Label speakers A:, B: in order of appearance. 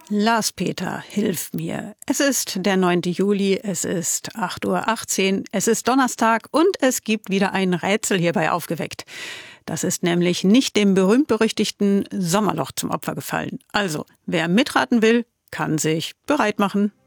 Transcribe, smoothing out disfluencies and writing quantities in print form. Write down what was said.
A: Lars Peter, hilf mir. Es ist der 9. Juli, es ist 8:18 Uhr, es ist Donnerstag und es gibt wieder ein Rätsel hierbei aufgeweckt. Das ist nämlich nicht dem berühmt-berüchtigten Sommerloch zum Opfer gefallen. Also, wer mitraten will, kann sich bereit machen.